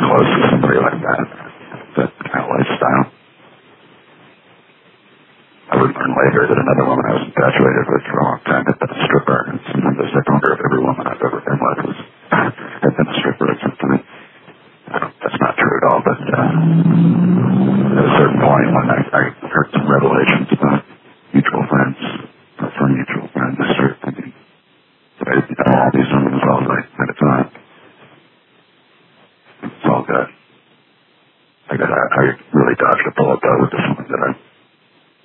close to somebody like that kind of lifestyle. I would learn later that another woman I was infatuated with